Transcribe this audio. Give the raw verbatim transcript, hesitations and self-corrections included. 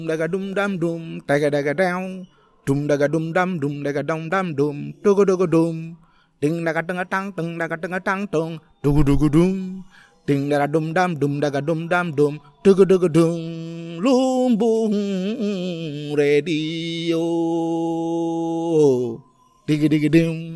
daga dum dam dum, daga daga down, dum daga dum dam dum daga dum dam dum, dugu dugu dum, ding daga daga tang tung daga daga tang tung, dugu dugu dum, ding daga dum dam dum daga dum dam dum, dugu dugu dum, lumbung radio, digi digi dum.